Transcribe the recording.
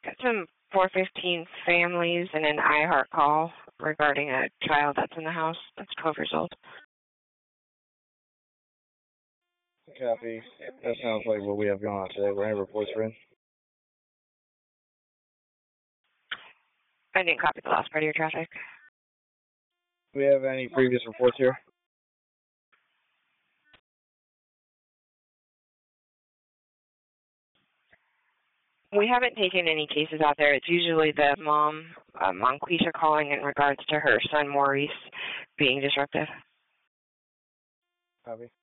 Got some 415 families and an iHeart call regarding a child that's in the house that's 12 years old. Copy. That sounds like what we have going on today. We're any reports for in? I didn't copy the last part of your traffic. Do we have any previous reports here? We haven't taken any cases out there. It's usually the mom, Monquisha, calling in regards to her son Maurice being disruptive. Copy.